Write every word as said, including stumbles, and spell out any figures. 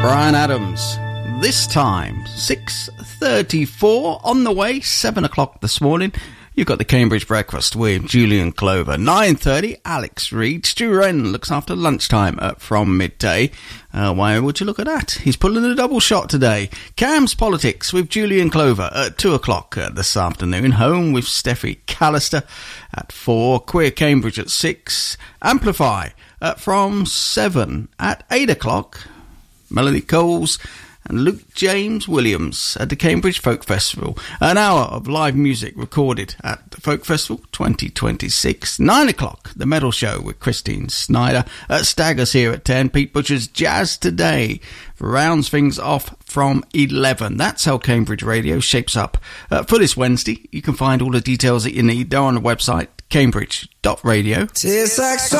Bryan Adams. This time, six thirty-four. On the way, seven o'clock this morning. You've got the Cambridge Breakfast with Julian Clover. nine thirty, Alex Reid. Stu Wren looks after lunchtime uh, from midday. Uh, why would you look at that? He's pulling a double shot today. Cam's Politics with Julian Clover at two o'clock uh, this afternoon. Home with Steffi Callister at four. Queer Cambridge at six. Amplify uh, from seven. At eight o'clock, Melody Coles and Luke James Williams at the Cambridge Folk Festival. An hour of live music recorded at the Folk Festival twenty twenty-six. Nine o'clock, The Metal Show with Christine Snyder. At Staggers here at ten. Pete Butcher's Jazz Today rounds things off from eleven. That's how Cambridge Radio shapes up uh, for this Wednesday. You can find all the details that you need there on the website, cambridge dot radio. Tastes like